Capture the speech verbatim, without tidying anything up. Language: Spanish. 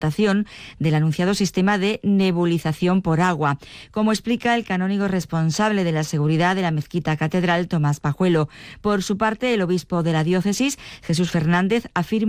del anunciado sistema de nebulización por agua, como explica el canónigo responsable de la seguridad de la Mezquita Catedral, Tomás Pajuelo. Por su parte, el obispo de la diócesis, Jesús Fernández, afirma